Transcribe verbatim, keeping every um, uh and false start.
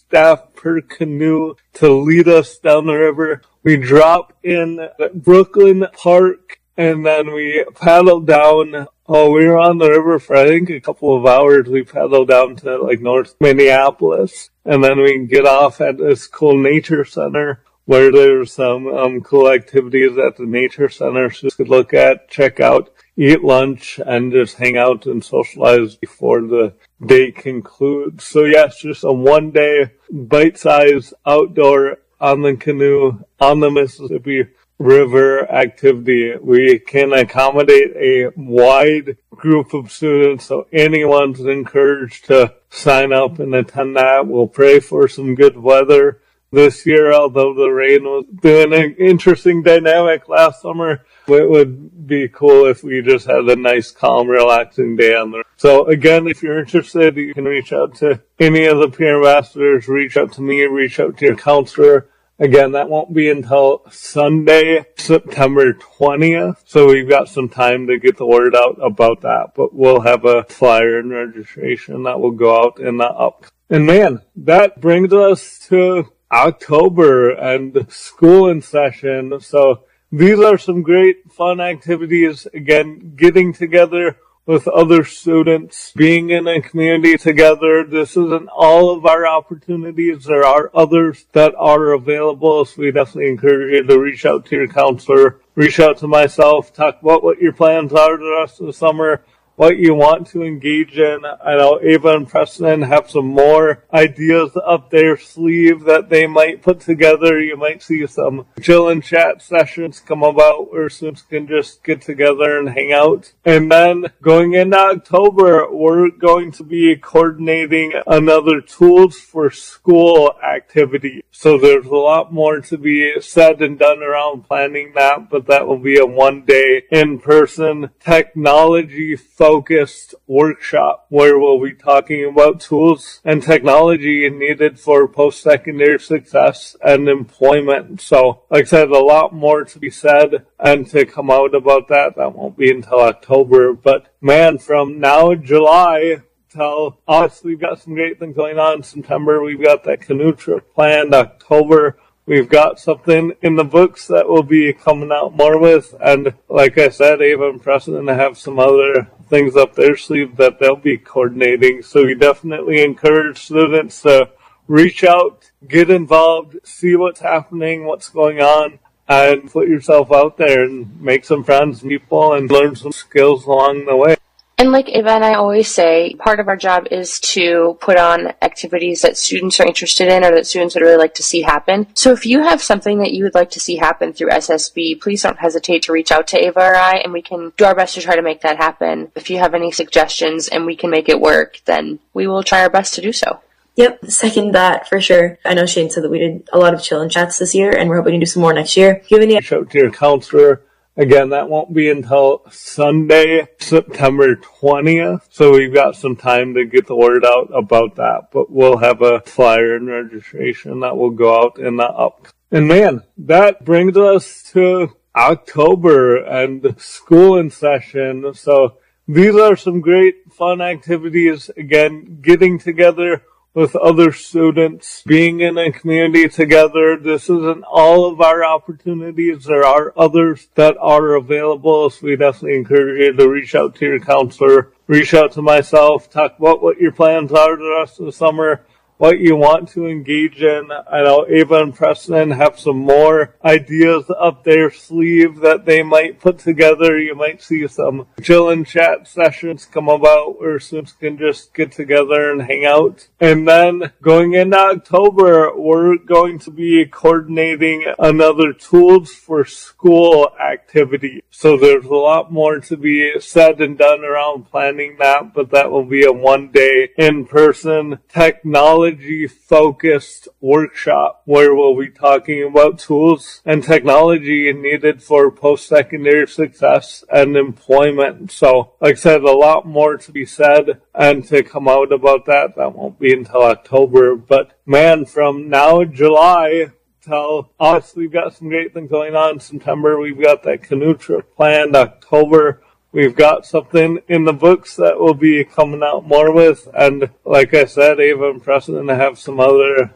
staff per canoe to lead us down the river. We drop in Brooklyn Park, and then we paddle down. Oh, we were on the river for, I think, a couple of hours. We paddled down to, like, North Minneapolis, and then we get off at this cool nature center where there's some um, cool activities at the nature center so you could look at, check out, eat lunch, and just hang out and socialize before the day concludes. So, yes, just a one-day, bite-sized, outdoor, on the canoe, on the Mississippi River activity. We can accommodate a wide group of students, so anyone's encouraged to sign up and attend that. We'll pray for some good weather this year, although the rain was doing an interesting dynamic last summer. It would be cool if we just had a nice, calm, relaxing day on the. So again, if you're interested, you can reach out to any of the peer ambassadors, reach out to me, reach out to your counselor. Again, that won't be until Sunday, September twentieth. So we've got some time to get the word out about that. But we'll have a flyer and registration that will go out in the up. And man, that brings us to October and school in session. So these are some great fun activities. Again, getting together with other students, being in a community together. This isn't all of our opportunities. There are others that are available, so we definitely encourage you to reach out to your counselor, reach out to myself, talk about what your plans are the rest of the summer, what you want to engage in. I know Ava and Preston have some more ideas up their sleeve that they might put together. You might see some chill and chat sessions come about where students can just get together and hang out. And then going into October, we're going to be coordinating another Tools for School activity. So there's a lot more to be said and done around planning that, but that will be a one-day in-person technology focus focused workshop where we'll be talking about tools and technology needed for post-secondary success and employment. So, like I said, a lot more to be said and to come out about that. That won't be until October. But man, from now July till August, we've got some great things going on. In September, we've got that canoe trip planned. October, we've got something in the books that we'll be coming out more with. And like I said, Ava and Preston have some other things up their sleeve that they'll be coordinating. So we definitely encourage students to reach out, get involved, see what's happening, what's going on, and put yourself out there and make some friends, people, and learn some skills along the way. And like Ava and I always say, part of our job is to put on activities that students are interested in or that students would really like to see happen. So if you have something that you would like to see happen through S S B, please don't hesitate to reach out to Ava or I, and we can do our best to try to make that happen. If you have any suggestions and we can make it work, then we will try our best to do so. Yep, second that for sure. I know Shane said that we did a lot of chill and chats this year, and we're hoping to do some more next year. Do you have any? Reach out to your counselor. Again, that won't be until Sunday, September twentieth. So we've got some time to get the word out about that. But we'll have a flyer and registration that will go out in the up. And man, that brings us to October and school in session. So these are some great fun activities. Again, getting together with other students, being in a community together. This isn't all of our opportunities. There are others that are available, so we definitely encourage you to reach out to your counselor, reach out to myself, talk about what your plans are the rest of the summer, what you want to engage in. I know Ava and Preston have some more ideas up their sleeve that they might put together. You might see some chill and chat sessions come about where students can just get together and hang out. And then going into October, we're going to be coordinating another Tools for School activity. So there's a lot more to be said and done around planning that, but that will be a one-day in-person technology focused workshop where we'll be talking about tools and technology needed for post-secondary success and employment. So, like I said, a lot more to be said and to come out about that. That won't be until October. But man, from now July till August, we've got some great things going on. In September, we've got that canoe trip planned. October, we've got something in the books that we'll be coming out more with. And like I said, Ava and Preston have some other